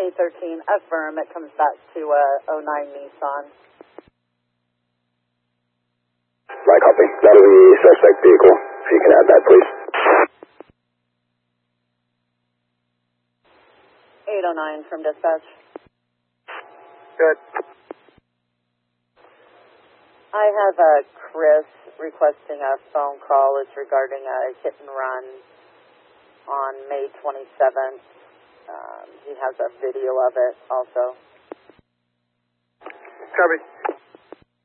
813, affirm. It comes back to 09 Nissan. Right, copy. That'll be suspect vehicle. If you can add that, please. 809 from dispatch. Good. I have Chris requesting a phone call. It's regarding a hit and run on May 27th. He has a video of it also. Copy.